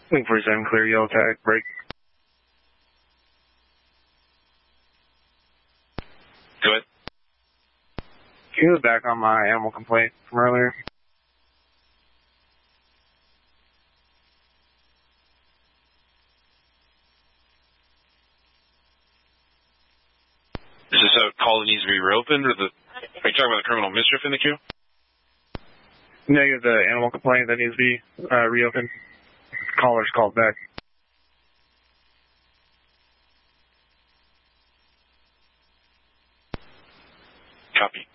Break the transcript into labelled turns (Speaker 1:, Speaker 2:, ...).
Speaker 1: Wing 47, clear, yellow tag, break.
Speaker 2: Go ahead.
Speaker 1: Can you go back on my animal complaint from earlier?
Speaker 2: Is this a call that needs to be reopened, or are you talking about the criminal mischief in the queue?
Speaker 1: Negative, the animal complaint that needs to be reopened. Caller's called back.
Speaker 2: Copy.